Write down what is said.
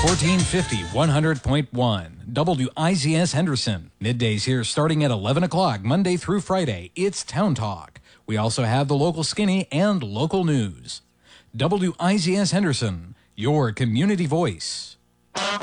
1450, 100.1. WIZS Henderson. Middays here starting at 11 o'clock, Monday through Friday. It's Town Talk. We also have the local skinny and local news. WIZS Henderson, your community voice.